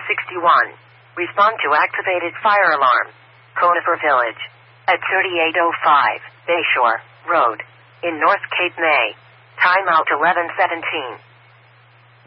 61. Respond to activated fire alarm. Conifer Village. At 3805 Bayshore Road. In North Cape May. Timeout 11:17.